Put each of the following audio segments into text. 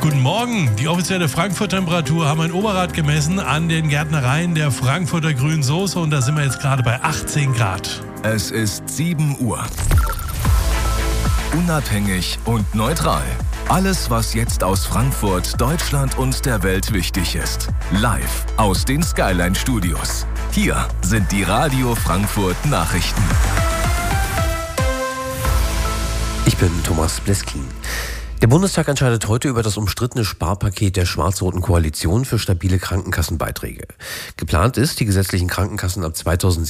Guten Morgen. Die offizielle Frankfurt-Temperatur haben wir in Oberrad gemessen an den Gärtnereien der Frankfurter Grünen Soße und da sind wir jetzt gerade bei 18 Grad. Es ist 7 Uhr. Unabhängig und neutral. Alles, was jetzt aus Frankfurt, Deutschland und der Welt wichtig ist. Live aus den Skyline-Studios. Hier sind die Radio Frankfurt Nachrichten. Ich bin Thomas Bleskin. Der Bundestag entscheidet heute über das umstrittene Sparpaket der schwarz-roten Koalition für stabile Krankenkassenbeiträge. Geplant ist, die gesetzlichen Krankenkassen ab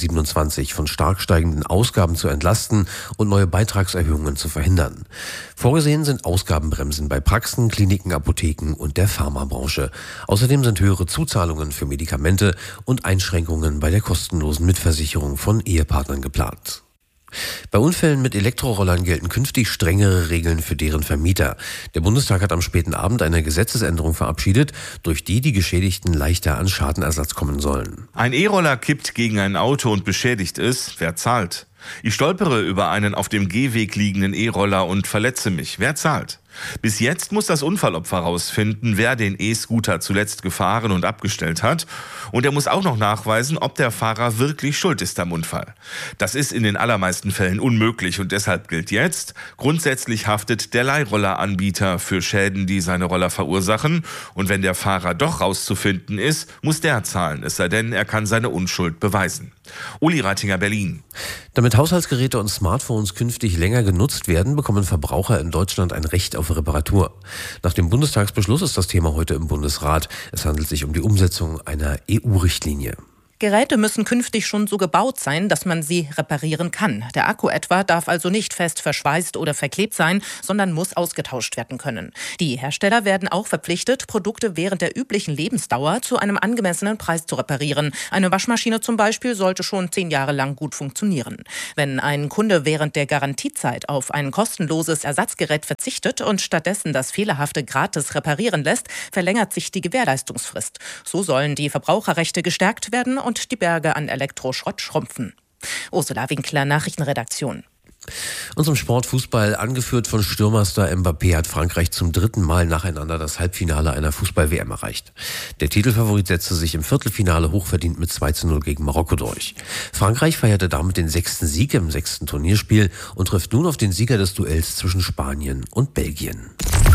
2027 von stark steigenden Ausgaben zu entlasten und neue Beitragserhöhungen zu verhindern. Vorgesehen sind Ausgabenbremsen bei Praxen, Kliniken, Apotheken und der Pharmabranche. Außerdem sind höhere Zuzahlungen für Medikamente und Einschränkungen bei der kostenlosen Mitversicherung von Ehepartnern geplant. Bei Unfällen mit Elektrorollern gelten künftig strengere Regeln für deren Vermieter. Der Bundestag hat am späten Abend eine Gesetzesänderung verabschiedet, durch die die Geschädigten leichter an Schadenersatz kommen sollen. Ein E-Roller kippt gegen ein Auto und beschädigt es. Wer zahlt? Ich stolpere über einen auf dem Gehweg liegenden E-Roller und verletze mich. Wer zahlt? Bis jetzt muss das Unfallopfer herausfinden, wer den E-Scooter zuletzt gefahren und abgestellt hat. Und er muss auch noch nachweisen, ob der Fahrer wirklich schuld ist am Unfall. Das ist in den allermeisten Fällen unmöglich und deshalb gilt jetzt, grundsätzlich haftet der Leihrolleranbieter für Schäden, die seine Roller verursachen. Und wenn der Fahrer doch rauszufinden ist, muss der zahlen, es sei denn, er kann seine Unschuld beweisen. Uli Ratinger, Berlin. Damit Haushaltsgeräte und Smartphones künftig länger genutzt werden, bekommen Verbraucher in Deutschland ein Recht auf Reparatur. Nach dem Bundestagsbeschluss ist das Thema heute im Bundesrat. Es handelt sich um die Umsetzung einer EU-Richtlinie. Geräte müssen künftig schon so gebaut sein, dass man sie reparieren kann. Der Akku etwa darf also nicht fest verschweißt oder verklebt sein, sondern muss ausgetauscht werden können. Die Hersteller werden auch verpflichtet, Produkte während der üblichen Lebensdauer zu einem angemessenen Preis zu reparieren. Eine Waschmaschine zum Beispiel sollte schon 10 Jahre lang gut funktionieren. Wenn ein Kunde während der Garantiezeit auf ein kostenloses Ersatzgerät verzichtet und stattdessen das Fehlerhafte gratis reparieren lässt, verlängert sich die Gewährleistungsfrist. So sollen die Verbraucherrechte gestärkt werden und die Berge an Elektroschrott schrumpfen. Ursula Winkler, Nachrichtenredaktion. Und zum Sportfußball, angeführt von Stürmerstar Mbappé, hat Frankreich zum 3. Mal nacheinander das Halbfinale einer Fußball-WM erreicht. Der Titelfavorit setzte sich im Viertelfinale hochverdient mit 2:0 gegen Marokko durch. Frankreich feierte damit den 6. Sieg im 6. Turnierspiel und trifft nun auf den Sieger des Duells zwischen Spanien und Belgien.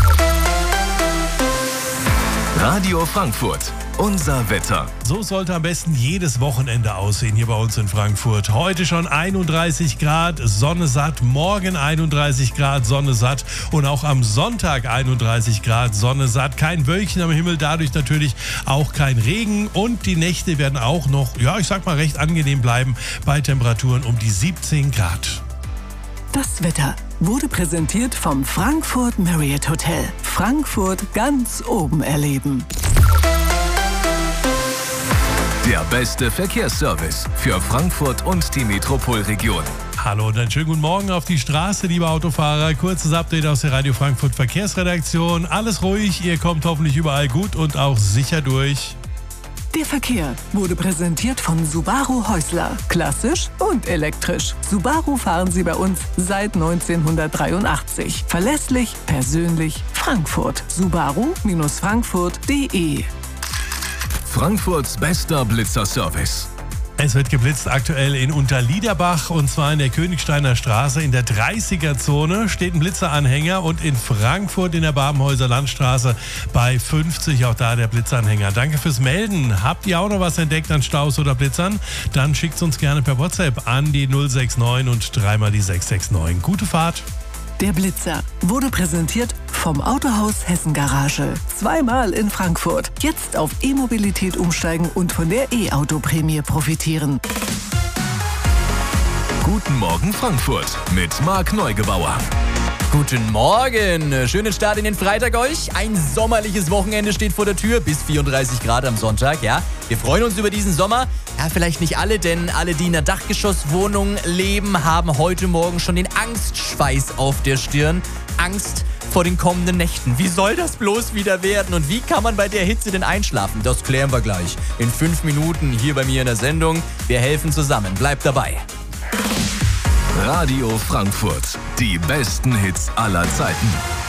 Radio Frankfurt. Unser Wetter. So sollte am besten jedes Wochenende aussehen hier bei uns in Frankfurt. Heute schon 31 Grad, Sonne satt, morgen 31 Grad, Sonne satt und auch am Sonntag 31 Grad, Sonne satt. Kein Wölkchen am Himmel, dadurch natürlich auch kein Regen und die Nächte werden auch noch, recht angenehm bleiben bei Temperaturen um die 17 Grad. Das Wetter wurde präsentiert vom Frankfurt Marriott Hotel. Frankfurt ganz oben erleben. Der beste Verkehrsservice für Frankfurt und die Metropolregion. Hallo und einen schönen guten Morgen auf die Straße, liebe Autofahrer. Kurzes Update aus der Radio Frankfurt Verkehrsredaktion. Alles ruhig, ihr kommt hoffentlich überall gut und auch sicher durch. Der Verkehr wurde präsentiert von Subaru Häusler. Klassisch und elektrisch. Subaru fahren Sie bei uns seit 1983. Verlässlich, persönlich, Frankfurt. Subaru-frankfurt.de. Frankfurts bester Blitzerservice. Es wird geblitzt aktuell in Unterliederbach und zwar in der Königsteiner Straße. In der 30er-Zone steht ein Blitzeranhänger und in Frankfurt in der Babenhäuser Landstraße bei 50 auch da der Blitzanhänger. Danke fürs Melden. Habt ihr auch noch was entdeckt an Staus oder Blitzern? Dann schickt uns gerne per WhatsApp an die 069 und dreimal die 669. Gute Fahrt. Der Blitzer wurde präsentiert vom Autohaus Hessen Garage. 2-mal in Frankfurt. Jetzt auf E-Mobilität umsteigen und von der E-Auto-Prämie profitieren. Guten Morgen Frankfurt mit Marc Neugebauer. Guten Morgen, schönen Start in den Freitag euch. Ein sommerliches Wochenende steht vor der Tür, bis 34 Grad am Sonntag, ja. Wir freuen uns über diesen Sommer. Ja, vielleicht nicht alle, denn alle, die in einer Dachgeschosswohnung leben, haben heute Morgen schon den Angstschweiß auf der Stirn. Angst vor den kommenden Nächten. Wie soll das bloß wieder werden und wie kann man bei der Hitze denn einschlafen? Das klären wir gleich in 5 Minuten hier bei mir in der Sendung. Wir helfen zusammen, bleibt dabei. Radio Frankfurt. Die besten Hits aller Zeiten.